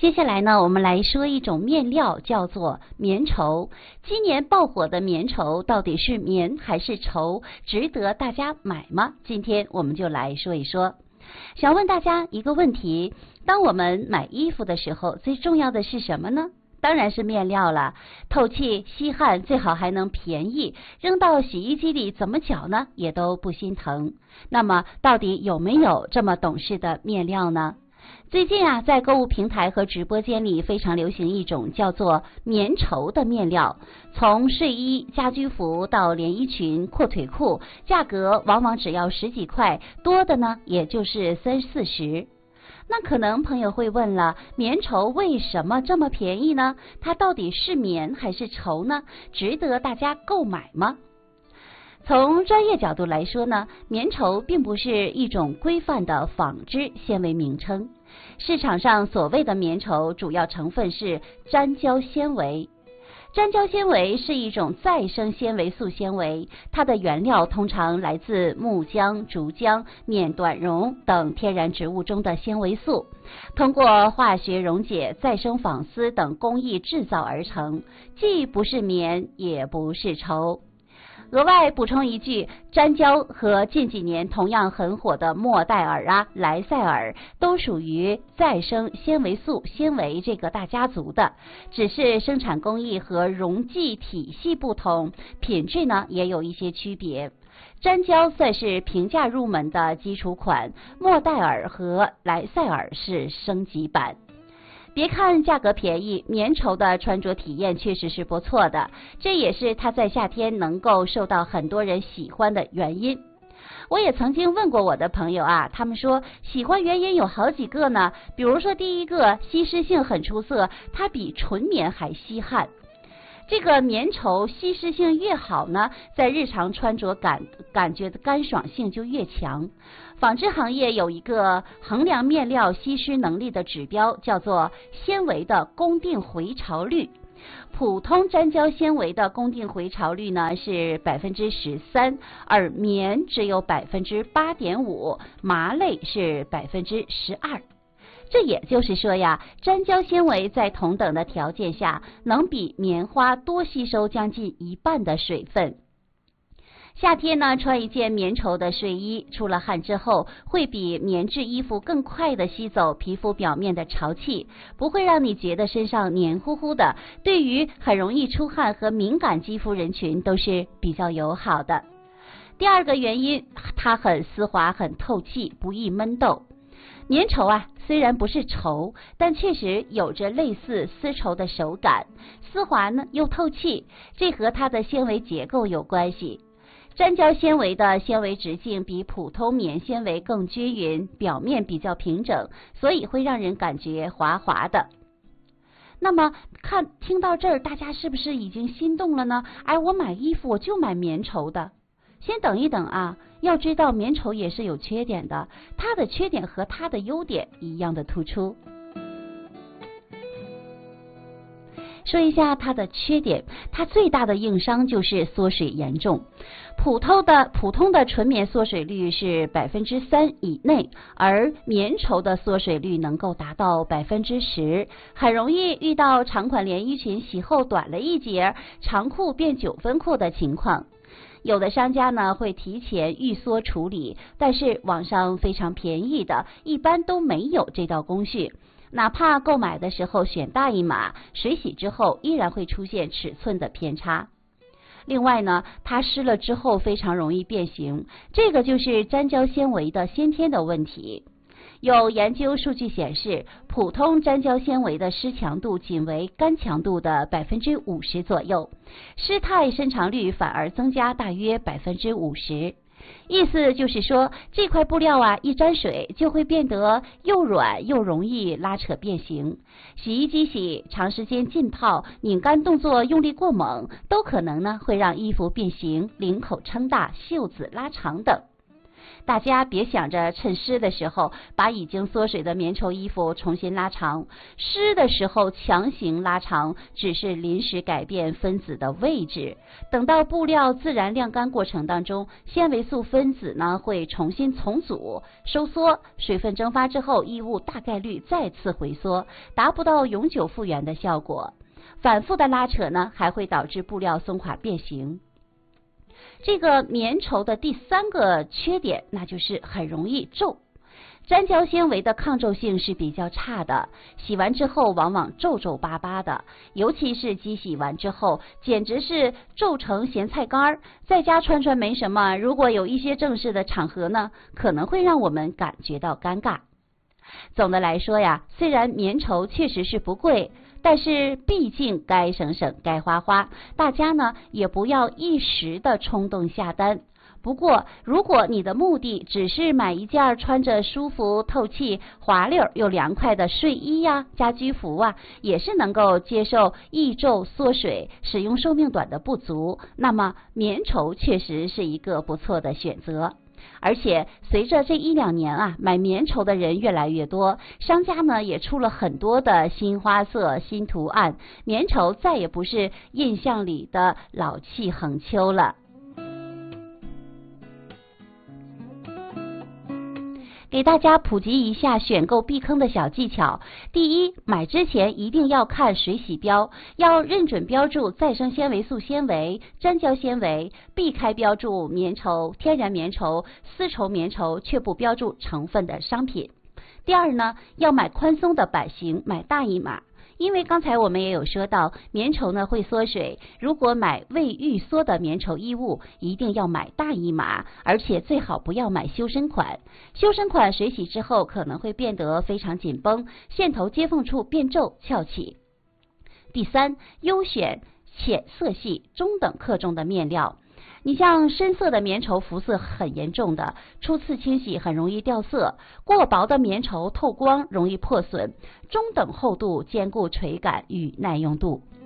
接下来呢，我们来说一种面料，叫做棉绸。今年爆火的棉绸到底是棉还是绸，值得大家买吗？今天我们就来说一说。想问大家一个问题，当我们买衣服的时候，最重要的是什么呢？当然是面料了，透气吸汗，最好还能便宜，扔到洗衣机里怎么搅呢也都不心疼。那么到底有没有这么懂事的面料呢？最近啊，在购物平台和直播间里非常流行一种叫做棉绸的面料，从睡衣、家居服到连衣裙、阔腿裤，价格往往只要10几块，多的呢也就是30、40。那可能朋友会问了，棉绸为什么这么便宜呢？它到底是棉还是绸呢？值得大家购买吗？从专业角度来说呢，棉绸并不是一种规范的纺织纤维名称。市场上所谓的棉绸主要成分是粘胶纤维。粘胶纤维是一种再生纤维素纤维，它的原料通常来自木浆、竹浆、面短绒等天然植物中的纤维素，通过化学溶解、再生纺丝等工艺制造而成，既不是棉，也不是绸。额外补充一句，粘胶和近几年同样很火的莫代尔莱赛尔都属于再生纤维素纤维这个大家族的，只是生产工艺和溶剂体系不同，品质呢也有一些区别。粘胶算是平价入门的基础款，莫代尔和莱赛尔是升级版。别看价格便宜，棉绸的穿着体验确实是不错的，这也是它在夏天能够受到很多人喜欢的原因。我也曾经问过我的朋友啊，他们说喜欢原因有好几个呢，比如说第一个，吸湿性很出色，它比纯棉还吸汗。这个棉绸吸湿性越好呢，在日常穿着感觉的干爽性就越强。纺织行业有一个衡量面料吸湿能力的指标，叫做纤维的公定回潮率。普通粘胶纤维的公定回潮率呢是13%，而棉只有8.5%，麻类是12%。这也就是说呀，粘胶纤维在同等的条件下，能比棉花多吸收将近1半的水分。夏天呢，穿一件棉绸的睡衣，出了汗之后，会比棉质衣服更快的吸走皮肤表面的潮气，不会让你觉得身上黏糊糊的，对于很容易出汗和敏感肌肤人群都是比较友好的。第二个原因，它很丝滑，很透气，不易闷痘。棉绸啊，虽然不是绸，但确实有着类似丝绸的手感，丝滑呢又透气，这和它的纤维结构有关系。粘胶纤维的纤维直径比普通棉纤维更均匀，表面比较平整，所以会让人感觉滑滑的。那么听到这儿，大家是不是已经心动了呢？哎，我买衣服我就买棉绸的。先等一等啊，要知道棉绸也是有缺点的，它的缺点和它的优点一样的突出。说一下它的缺点，它最大的硬伤就是缩水严重。普通的纯棉缩水率是3%以内，而棉绸的缩水率能够达到10%，很容易遇到长款连衣裙洗后短了一截，长裤变9分裤的情况。有的商家呢会提前预缩处理，但是网上非常便宜的，一般都没有这道工序。哪怕购买的时候选大一码，水洗之后依然会出现尺寸的偏差。另外呢，它湿了之后非常容易变形，这个就是粘胶纤维的先天的问题。有研究数据显示，普通粘胶纤维的湿强度仅为干强度的50%左右，湿态伸长率反而增加大约50%。意思就是说，这块布料啊，一沾水就会变得又软又容易拉扯变形。洗衣机洗，长时间浸泡，拧干动作用力过猛，都可能呢会让衣服变形、领口撑大、袖子拉长等。 大家别想着趁湿的时候把已经缩水的棉绸衣服重新拉长，湿的时候强行拉长，只是临时改变分子的位置。等到布料自然晾干过程当中，纤维素分子呢会重新重组收缩，水分蒸发之后，衣物大概率再次回缩，达不到永久复原的效果。反复的拉扯呢，还会导致布料松垮变形。这个棉绸的第3个缺点，那就是很容易皱。粘胶纤维的抗皱性是比较差的，洗完之后往往皱皱巴巴的，尤其是机洗完之后，简直是皱成咸菜干。在家穿没什么，如果有一些正式的场合呢，可能会让我们感觉到尴尬。总的来说呀，虽然棉绸确实是不贵，但是毕竟该省省该花花，大家呢也不要一时的冲动下单。不过如果你的目的只是买一件穿着舒服透气滑溜又凉快的睡衣呀、家居服啊，也是能够接受易皱缩水使用寿命短的不足，那么棉绸确实是一个不错的选择。而且随着这1-2年啊，买棉绸的人越来越多，商家呢也出了很多的新花色、新图案，棉绸再也不是印象里的老气横秋了。给大家普及一下选购避坑的小技巧。第一，买之前一定要看水洗标，要认准标注再生纤维素纤维、粘胶纤维，避开标注棉绸、天然棉绸、丝绸棉绸却不标注成分的商品。第二呢，要买宽松的版型，买大一码。因为刚才我们也有说到，棉绸呢会缩水，如果买未预缩的棉绸衣物，一定要买大一码，而且最好不要买修身款。修身款水洗之后可能会变得非常紧绷，线头接缝处变皱翘起。第三，优选浅色系、中等克重的面料。你像深色的棉绸浮色很严重的，初次清洗很容易掉色；过薄的棉绸透光容易破损，中等厚度兼顾垂感与耐用度。